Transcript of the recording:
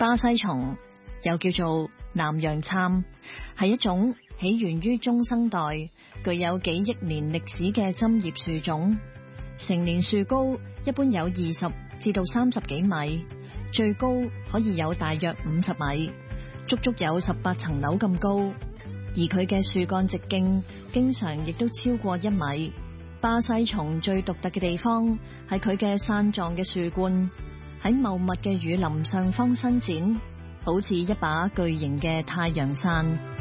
巴西松又叫做南洋杉，係一種起源於中生代、具有幾億年歷史嘅針葉樹種。成年樹高一般有20至到30幾米，最高可以有大約50米，足足有18層樓咁高。而佢嘅樹幹直徑經常亦都超過1米。巴西松最獨特嘅地方係佢嘅傘狀嘅樹冠，喺茂密嘅雨林上方伸展，好似一把巨型嘅太陽傘。